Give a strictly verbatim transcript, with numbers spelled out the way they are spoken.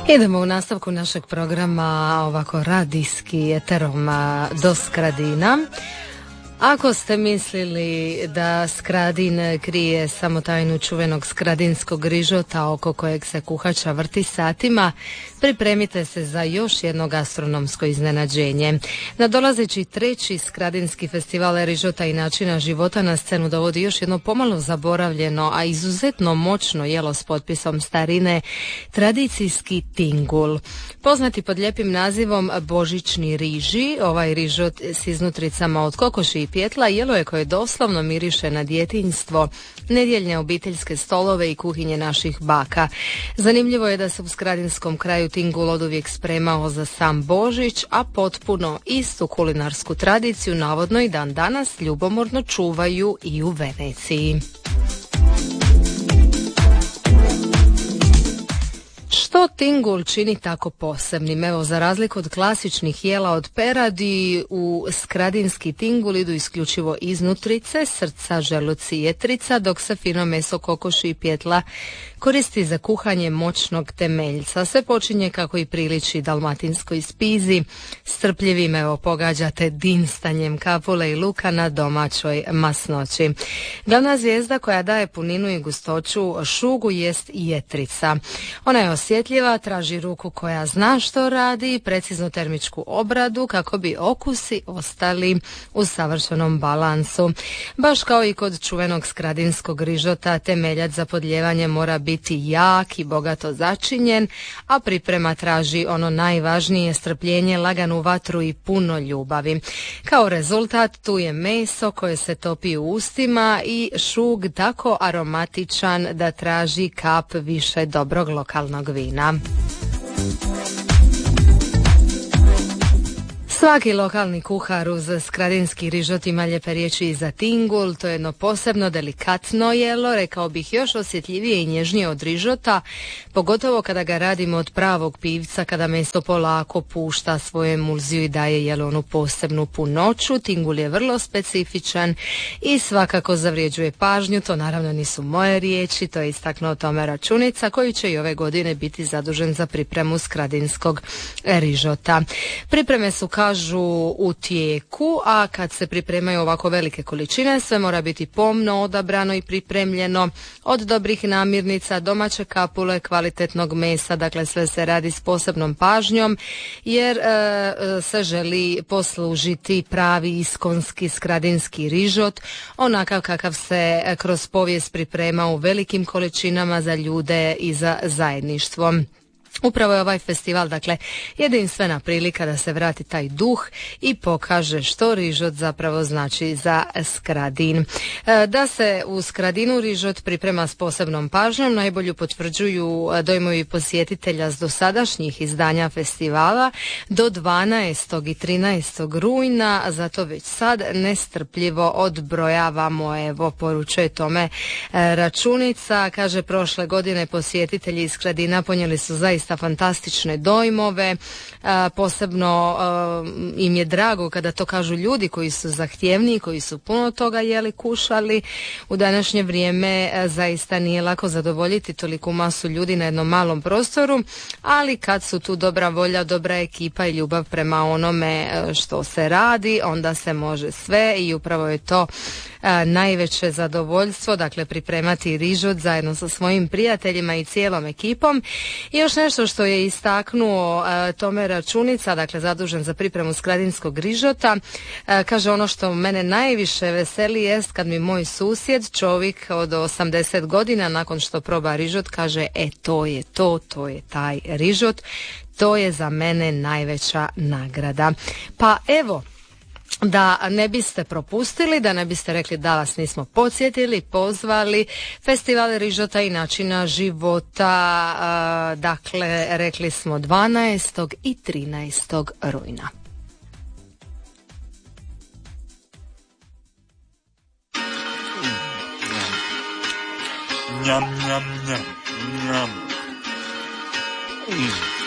Idemo u nastavku našeg programa ovako radijski eterom do Skradina. Ako ste mislili da Skradin krije samo tajnu čuvenog skradinskog rižota oko kojeg se kuhača vrti satima, pripremite se za još jedno gastronomsko iznenađenje. Nadolazeći treći Skradinski festival rižota i načina života na scenu dovodi još jedno pomalo zaboravljeno, a izuzetno moćno jelo s potpisom starine, tradicijski tingul. Poznati pod lijepim nazivom božićni riži, ovaj rižot s iznutricama od kokoši i pjetla jelo je koje doslovno miriše na djetinjstvo, nedjeljne obiteljske stolove i kuhinje naših baka. Zanimljivo je da se u skradinskom kraju tingul oduvijek spremao za sam Božić, a potpuno istu kulinarsku tradiciju navodno i dan danas ljubomorno čuvaju i u Veneciji. Što tingul čini tako posebnim? Evo, za razliku od klasičnih jela od peradi, u skradinski tingul idu isključivo iznutrice, srca, želuci i jetrica, dok se fino meso kokoši i pjetla koristi za kuhanje moćnog temeljca. Sve počinje kako i priliči dalmatinskoj spizi, strpljivim evo pogađate dinstanjem kapule i luka na domaćoj masnoći. Glavna zvijezda koja daje puninu i gustoću šugu jest jetrica. Ona je osjetljiva, traži ruku koja zna što radi i preciznu termičku obradu kako bi okusi ostali u savršenom balansu. Baš kao i kod čuvenog skradinskog rižota, temeljac za podlijevanje mora biti jak i bogato začinjen, a priprema traži ono najvažnije, strpljenje, laganu vatru i puno ljubavi. Kao rezultat tu je meso koje se topi u ustima i šug tako aromatičan da traži kap više dobrog lokalnog vina. Svaki lokalni kuhar uz skradinski rižot ima lijepe riječi i za tingul. To je jedno posebno delikatno jelo, rekao bih još osjetljivije i nježnije od rižota, pogotovo kada ga radimo od pravog pivca, kada meso polako pušta svoju emulziju i daje jelo onu posebnu punoću. Tingul je vrlo specifičan i svakako zavrijeđuje pažnju. To naravno nisu moje riječi, to je istaknuo Tome Računica, koji će i ove godine biti zadužen za pripremu skradinskog rižota. Pripreme su kao kažu u tijeku, a kad se pripremaju ovako velike količine, sve mora biti pomno odabrano i pripremljeno, od dobrih namirnica, domaće kapule, kvalitetnog mesa, dakle sve se radi s posebnom pažnjom, jer e, se želi poslužiti pravi iskonski skradinski rižot, onakav kakav se kroz povijest priprema u velikim količinama za ljude i za zajedništvo. Upravo je ovaj festival, dakle, jedinstvena prilika da se vrati taj duh i pokaže što rižot zapravo znači za Skradin. E, da se u Skradinu rižot priprema s posebnom pažnjom najbolju potvrđuju dojmovi posjetitelja s dosadašnjih izdanja festivala do dvanaestog i trinaestog rujna, zato već sad nestrpljivo odbrojavamo, evo, poručuje Tome Računica. Kaže, prošle godine posjetitelji iz Skradina ponijeli su zaista fantastične dojmove, a, posebno a, im je drago kada to kažu ljudi koji su zahtjevniji, koji su puno toga jeli, kušali. U današnje vrijeme a, zaista nije lako zadovoljiti toliku masu ljudi na jednom malom prostoru, ali kad su tu dobra volja, dobra ekipa i ljubav prema onome a, što se radi, onda se može sve i upravo je to a, najveće zadovoljstvo, dakle pripremati rižot zajedno sa svojim prijateljima i cijelom ekipom. I još nešto što je istaknuo uh, Tome Računica, dakle zadužen za pripremu skradinskog rižota, uh, kaže, ono što mene najviše veseli jest kad mi moj susjed, čovjek od osamdeset godina, nakon što proba rižot, kaže, e to je to, to je taj rižot, to je za mene najveća nagrada. Pa evo, da ne biste propustili, da ne biste rekli da vas nismo podsjetili, pozvali, festival rižota i načina života, uh, dakle, rekli smo dvanaestog i trinaestog rujna. Njam, njam, njam, njam. Mm.